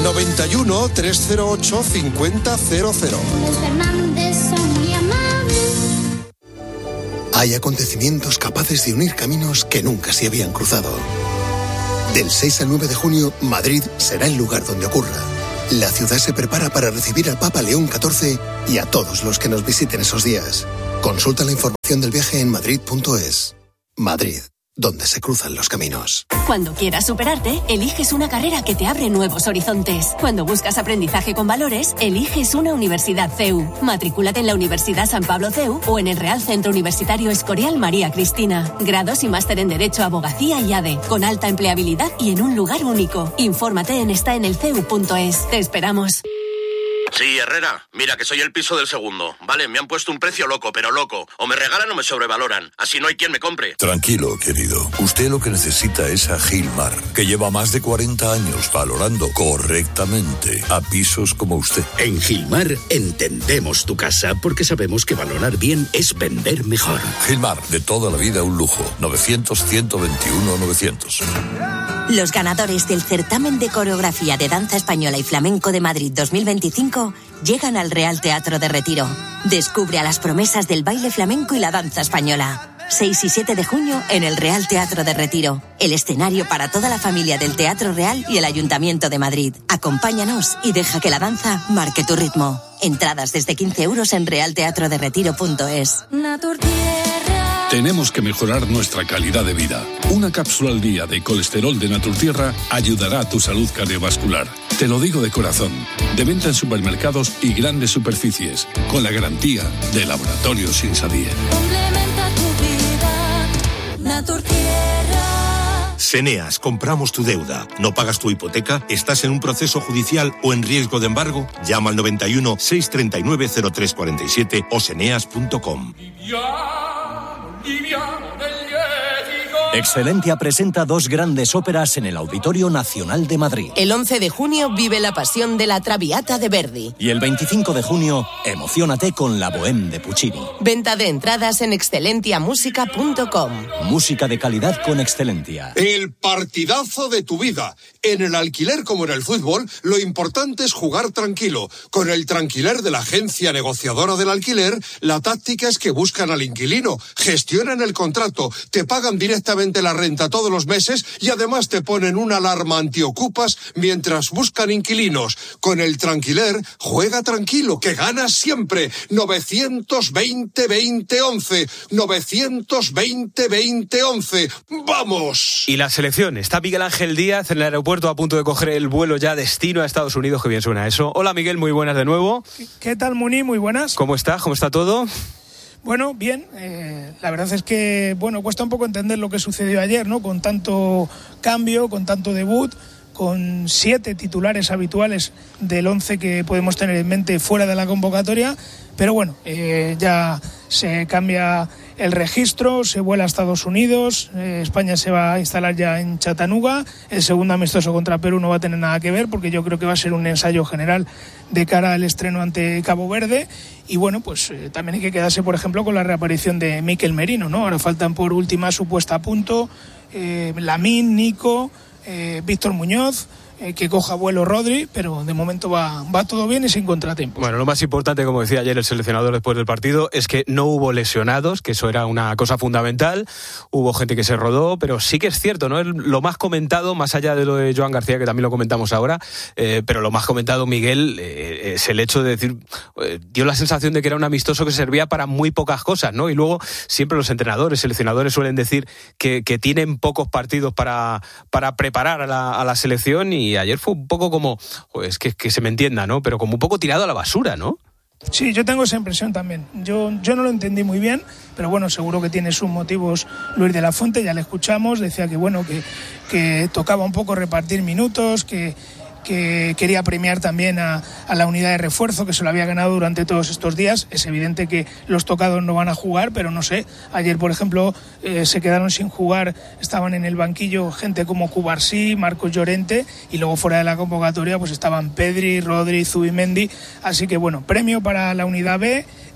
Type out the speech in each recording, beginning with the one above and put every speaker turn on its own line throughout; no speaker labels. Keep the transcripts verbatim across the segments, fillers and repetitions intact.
noventa y uno, trescientos ocho, cincuenta cero cero.
Los Fernández son muy amables.
Hay acontecimientos capaces de unir caminos que nunca se habían cruzado. Del seis al nueve de junio, Madrid será el lugar donde ocurra. La ciudad se prepara para recibir al Papa León catorce y a todos los que nos visiten esos días. Consulta la información del viaje en madrid punto es. Madrid, donde se cruzan los caminos.
Cuando quieras superarte, eliges una carrera que te abre nuevos horizontes. Cuando buscas aprendizaje con valores, eliges una universidad C E U. Matrículate en la Universidad San Pablo C E U o en el Real Centro Universitario Escorial María Cristina. Grados y máster en Derecho, Abogacía y A D E, con alta empleabilidad y en un lugar único. Infórmate en está en el c e u punto es. Te esperamos.
Sí, Herrera, mira que soy el piso del segundo. Vale, me han puesto un precio loco, pero loco. O me regalan o me sobrevaloran. Así no hay quien me compre.
Tranquilo, querido. Usted lo que necesita es a Gilmar, que lleva más de cuarenta años valorando correctamente a pisos como usted.
En Gilmar entendemos tu casa porque sabemos que valorar bien es vender mejor.
Gilmar, de toda la vida un lujo. novecientos, ciento veintiuno, novecientos.
Los ganadores del certamen de coreografía de danza española y flamenco de Madrid dos mil veinticinco llegan al Real Teatro de Retiro. Descubre a las promesas del baile flamenco y la danza española. seis y siete de junio en el Real Teatro de Retiro, el escenario para toda la familia del Teatro Real y el Ayuntamiento de Madrid. Acompáñanos y deja que la danza marque tu ritmo. Entradas desde quince euros en real teatro de retiro punto es.
Tenemos que mejorar nuestra calidad de vida. Una cápsula al día de colesterol de Naturtierra ayudará a tu salud cardiovascular. Te lo digo de corazón. De venta en supermercados y grandes superficies, con la garantía de Laboratorios Insadie.
Complementa tu vida, Naturtierra.
Seneas, compramos tu deuda. ¿No pagas tu hipoteca? ¿Estás en un proceso judicial o en riesgo de embargo? Llama al noventa y uno, seiscientos treinta y nueve, cero tres cuarenta y siete o seneas punto com.
Excelentia presenta dos grandes óperas en el Auditorio Nacional de Madrid.
El once de junio vive la pasión de la Traviata de Verdi.
Y el veinticinco de junio, emociónate con la Bohème de Puccini.
Venta de entradas en excelentia música punto com.
Música de calidad con Excelentia.
El partidazo de tu vida. En el alquiler como en el fútbol, lo importante es jugar tranquilo. Con el Tranquiler de la agencia negociadora del alquiler, la táctica es que buscan al inquilino, gestionan el contrato, te pagan directamente la renta todos los meses y además te ponen una alarma antiocupas mientras buscan inquilinos. Con el Tranquiler, juega tranquilo, que ganas siempre. novecientos veinte, veinte, once. novecientos veinte, veinte, once. ¡Vamos!
Y la selección. Está Miguel Ángel Díaz en el aeropuerto a punto de coger el vuelo ya destino a Estados Unidos. Qué bien suena eso. Hola Miguel, muy buenas de nuevo.
¿Qué tal, Muni? Muy buenas.
¿Cómo estás? ¿Cómo está todo?
Bueno, bien, eh, la verdad es que, bueno, cuesta un poco entender lo que sucedió ayer, ¿no? Con tanto cambio, con tanto debut, con siete titulares habituales del once que podemos tener en mente fuera de la convocatoria, pero bueno, eh, ya se cambia el registro, se vuela a Estados Unidos, eh, España se va a instalar ya en Chattanooga, el segundo amistoso contra Perú no va a tener nada que ver porque yo creo que va a ser un ensayo general de cara al estreno ante Cabo Verde y bueno, pues eh, también hay que quedarse por ejemplo con la reaparición de Mikel Merino, ¿no? Ahora faltan por última su puesta a punto, eh, Lamine, Nico, eh, Víctor Muñoz, eh, que coja vuelo Rodri, pero de momento va, va todo bien y sin contratiempos.
Bueno, lo más importante, como decía ayer el seleccionador después del partido, es que no hubo lesionados, que eso era una cosa fundamental. Hubo gente que se rodó, pero sí que es cierto, ¿no? Lo más comentado, más allá de lo de Joan García, que también lo comentamos ahora, eh, pero lo más comentado, Miguel, eh, es el hecho de decir, eh, dio la sensación de que era un amistoso que servía para muy pocas cosas, ¿no? Y luego siempre los entrenadores, seleccionadores suelen decir que, que tienen pocos partidos para, para preparar a la, a la selección, y ayer fue un poco como, pues que, que se me entienda, ¿no? Pero como un poco tirado a la basura, ¿no?
Sí, yo tengo esa impresión también. Yo, yo no lo entendí muy bien, pero bueno, seguro que tiene sus motivos Luis de la Fuente, ya le escuchamos, decía que bueno, que, que tocaba un poco repartir minutos, que que quería premiar también a, a la unidad de refuerzo que se lo había ganado durante todos estos días. Es evidente que los tocados no van a jugar, pero no sé, ayer por ejemplo eh, se quedaron sin jugar, estaban en el banquillo gente como Cubarsí, Marcos Llorente, y luego fuera de la convocatoria pues estaban Pedri, Rodri, Zubimendi, así que bueno, premio para la unidad B,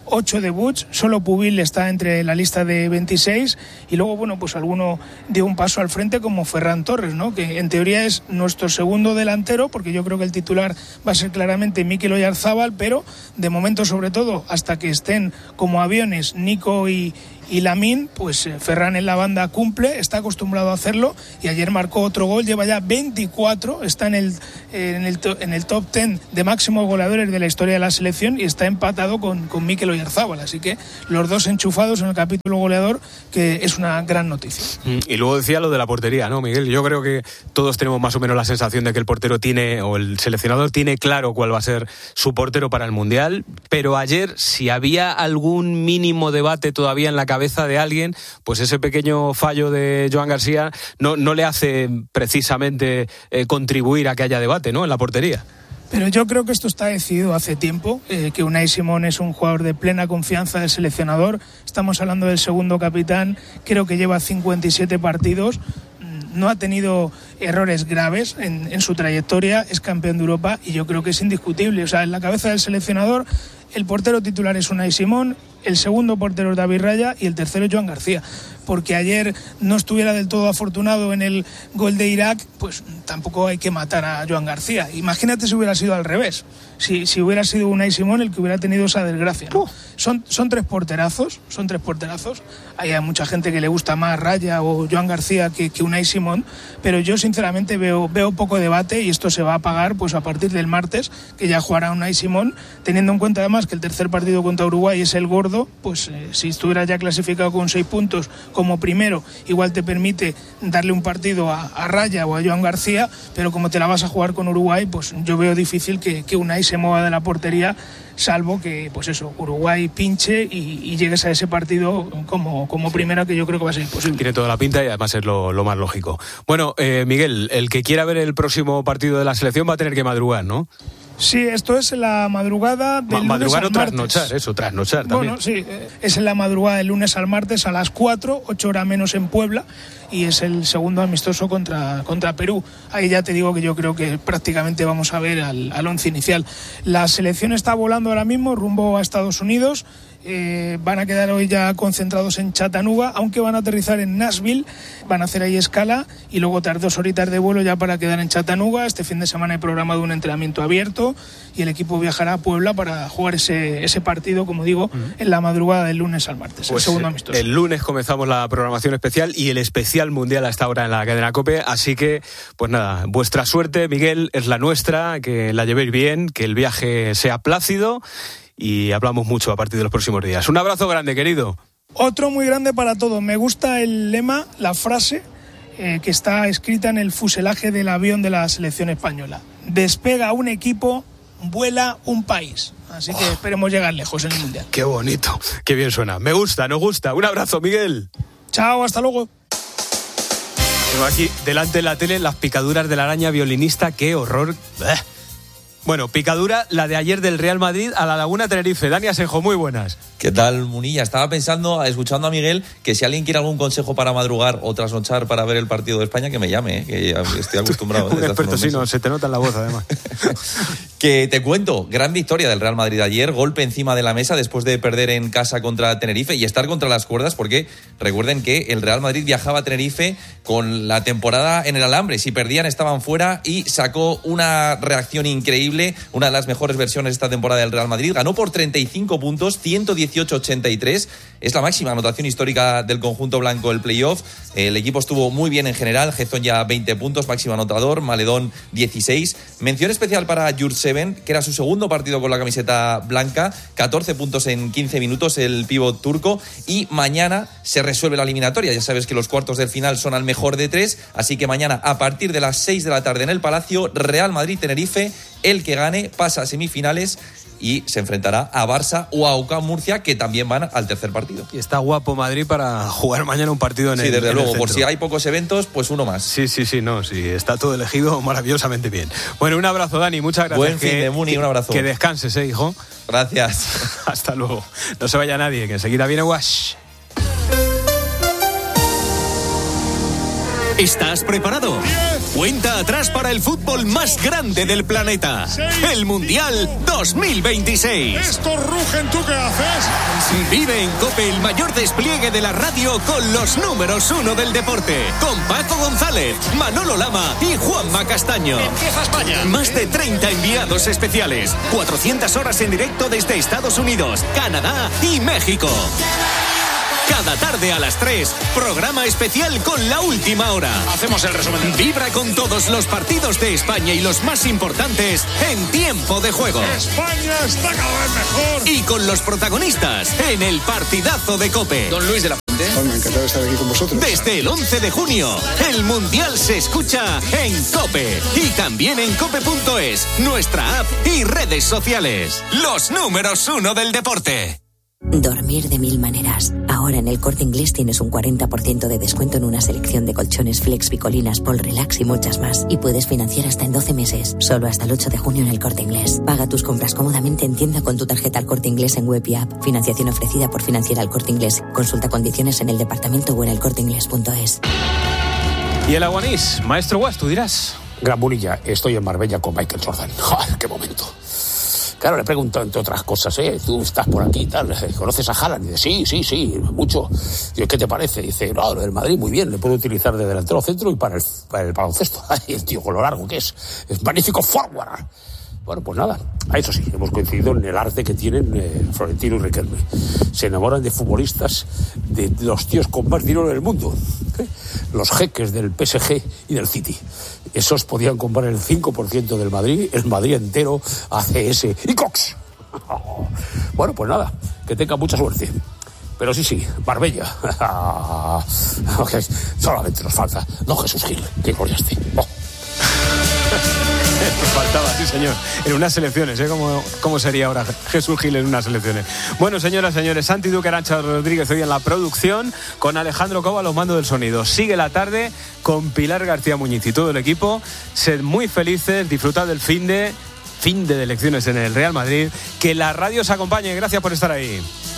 ocho debuts, solo Pubil está entre la lista de veintiséis, y luego, bueno, pues alguno dio un paso al frente como Ferran Torres, ¿no? Que en teoría es nuestro segundo delantero, porque yo creo que el titular va a ser claramente Mikel Oyarzábal, pero de momento, sobre todo, hasta que estén como aviones Nico y Y Lamine, pues eh, Ferran en la banda cumple, está acostumbrado a hacerlo, y ayer marcó otro gol, lleva ya veinticuatro, está en el, eh, en el, to, en el top diez de máximos goleadores de la historia de la selección, y está empatado con, con Mikel Oyarzábal, así que los dos enchufados en el capítulo goleador, que es una gran noticia.
Y luego decía lo de la portería, ¿no, Miguel? Yo creo que todos tenemos más o menos la sensación de que el portero tiene, o el seleccionador tiene claro cuál va a ser su portero para el Mundial, pero ayer, si había algún mínimo debate todavía en la cabeza cabeza de alguien, pues ese pequeño fallo de Joan García no, no le hace precisamente eh, contribuir a que haya debate, ¿no?, en la portería.
Pero yo creo que esto está decidido hace tiempo, eh, que Unai Simón es un jugador de plena confianza del seleccionador. Estamos hablando del segundo capitán, creo que lleva cincuenta y siete partidos, no ha tenido errores graves en, en su trayectoria, es campeón de Europa, y yo creo que es indiscutible. O sea, en la cabeza del seleccionador, el portero titular es Unai Simón, el segundo portero es David Raya y el tercero es Joan García. Porque ayer no estuviera del todo afortunado en el gol de Irak, pues tampoco hay que matar a Joan García. Imagínate si hubiera sido al revés, si, si hubiera sido Unai Simón el que hubiera tenido esa desgracia, ¿no? Son, son tres porterazos, son tres porterazos. Hay mucha gente que le gusta más Raya o Joan García que, que Unai Simón, pero yo sinceramente veo, veo poco debate, y esto se va a apagar pues a partir del martes, que ya jugará Unai Simón, teniendo en cuenta además que el tercer partido contra Uruguay es el gordo. Pues eh, si estuviera ya clasificado con seis puntos como primero, igual te permite darle un partido a, a Raya o a Joan García, pero como te la vas a jugar con Uruguay, pues yo veo difícil que, que Unai se mueva de la portería, salvo que, pues eso, Uruguay pinche y, y llegues a ese partido como, como primera, que yo creo que va a ser imposible.
Tiene toda la pinta y además es lo, lo más lógico. Bueno, eh, Miguel, el que quiera ver el próximo partido de la selección va a tener que madrugar, ¿no?
Sí, esto es en la madrugada del Ma- lunes al martes.
Madrugar o trasnochar, eso, trasnochar también.
Bueno, sí, es en la madrugada del lunes al martes a las cuatro, ocho horas menos en Puebla, y es el segundo amistoso contra, contra Perú. Ahí ya te digo que yo creo que prácticamente vamos a ver al, al once inicial. La selección está volando ahora mismo rumbo a Estados Unidos. Eh, van a quedar hoy ya concentrados en Chattanooga, aunque van a aterrizar en Nashville, van a hacer ahí escala y luego tardar dos horitas de vuelo ya para quedar en Chattanooga. Este fin de semana hay programado un entrenamiento abierto y el equipo viajará a Puebla para jugar ese, ese partido, como digo, uh-huh. en la madrugada del lunes al martes, pues el segundo amistoso.
El lunes comenzamos la programación especial y el especial mundial a esta hora en la cadena COPE, así que, pues nada, vuestra suerte, Miguel, es la nuestra, que la llevéis bien, que el viaje sea plácido, y hablamos mucho a partir de los próximos días. Un abrazo grande, querido.
Otro muy grande para todos. Me gusta el lema, la frase eh, que está escrita en el fuselaje del avión de la selección española. Despega un equipo, vuela un país. Así que oh. esperemos llegar lejos en el Mundial.
Qué bonito, qué bien suena. Me gusta, nos gusta. Un abrazo, Miguel.
Chao, hasta luego.
Tengo aquí delante de la tele las picaduras de la araña violinista. Qué horror. ¡Bah! Bueno, picadura, la de ayer del Real Madrid a la Laguna Tenerife. Dani Asenjo, muy buenas.
¿Qué tal, Munilla? Estaba pensando, escuchando a Miguel, que si alguien quiere algún consejo para madrugar o trasnochar para ver el partido de España, que me llame, ¿eh? Que ya estoy acostumbrado.
Un experto, sí, no, se te nota en la voz, además.
Que te cuento, gran victoria del Real Madrid ayer, golpe encima de la mesa después de perder en casa contra Tenerife y estar contra las cuerdas, porque recuerden que el Real Madrid viajaba a Tenerife con la temporada en el alambre. Si perdían, estaban fuera, y sacó una reacción increíble, una de las mejores versiones de esta temporada del Real Madrid. Ganó por treinta y cinco puntos, ciento dieciocho a ochenta y tres. Es la máxima anotación histórica del conjunto blanco el playoff. El equipo estuvo muy bien en general. Gezón ya veinte puntos, máximo anotador. Maledón dieciséis. Mención especial para Jurseven, que era su segundo partido con la camiseta blanca. catorce puntos en quince minutos el pívot turco. Y mañana se resuelve la eliminatoria. Ya sabes que los cuartos del final son al mejor de tres. Así que mañana, a partir de las seis de la tarde en el Palacio, Real Madrid-Tenerife. El que gane pasa a semifinales y se enfrentará a Barça o a U C A M Murcia, que también van al tercer partido.
Y está guapo Madrid para jugar mañana un partido en
sí,
el
Sí, desde
en
luego,
el
por si hay pocos eventos, pues uno más.
Sí, sí, sí, no, sí, está todo elegido maravillosamente bien. Bueno, un abrazo, Dani, muchas gracias.
Buen
que,
fin de Muni,
que,
un abrazo.
Que descanses, eh, hijo.
Gracias.
Hasta luego. No se vaya nadie, que enseguida viene Wash.
¿Estás preparado?
diez,
Cuenta atrás para el fútbol más grande del planeta. El Mundial dos mil veintiséis.
Esto rugen, ¿tú qué haces?
Vive en COPE el mayor despliegue de la radio con los números uno del deporte. Con Paco González, Manolo Lama y Juanma Castaño.
Empieza España.
Más de treinta enviados especiales. cuatrocientas horas en directo desde Estados Unidos, Canadá y México. Cada tarde a las tres, programa especial con La Última Hora.
Hacemos el resumen.
Vibra con todos los partidos de España y los más importantes en tiempo de juego.
España está cada vez mejor.
Y con los protagonistas en el partidazo de COPE.
Don Luis de la Fuente.
Bueno, encantado de estar aquí con vosotros.
Desde el once de junio, el Mundial se escucha en COPE. Y también en cope punto es, nuestra app y redes sociales. Los números uno del deporte.
Dormir de mil maneras. Ahora en el Corte Inglés tienes un cuarenta por ciento de descuento en una selección de colchones Flex, Picolinas, Pol Relax y muchas más. Y puedes financiar hasta en doce meses. Solo hasta el ocho de junio en el Corte Inglés. Paga tus compras cómodamente en tienda con tu tarjeta al Corte Inglés en web y app. Financiación ofrecida por Financiera al Corte Inglés. Consulta condiciones en el departamento o en el corte inglés punto es.
Y el Aguanís, maestro Guas, tú dirás.
Gran Bonilla, estoy en Marbella con Michael Jordan. ¡Joder, qué momento! Claro, le pregunto, entre otras cosas, ¿eh? Tú estás por aquí y tal, ¿conoces a Haaland? Y dice, sí, sí, sí, mucho. Digo, ¿qué te parece? Dice, no, el Madrid muy bien, le puedo utilizar de delantero centro y para el, para el baloncesto. Ay, el tío, con lo largo que es. Es magnífico forward. Bueno, pues nada, a eso sí, hemos coincidido en el arte que tienen eh, Florentino y Riquelme. Se enamoran de futbolistas, de los tíos con más dinero del mundo. ¿eh? Los jeques del P S G y del City. Esos podían comprar el cinco por ciento del Madrid, el Madrid entero, A C S y Cox. Bueno, pues nada, que tenga mucha suerte. Pero sí, sí, Marbella. Solamente nos falta. No, Jesús Gil, que corriaste. Oh.
Nos faltaba, sí señor, en unas selecciones, ¿eh? ¿Cómo, ¿Cómo sería ahora Jesús Gil en unas selecciones? Bueno, señoras, señores, Santi Duque, Arantxa Rodríguez hoy en la producción, con Alejandro Cova a los mandos del sonido. Sigue la tarde con Pilar García Muñiz y todo el equipo. Sed muy felices, disfrutad del fin de, fin de elecciones en el Real Madrid. Que la radio os acompañe, gracias por estar ahí.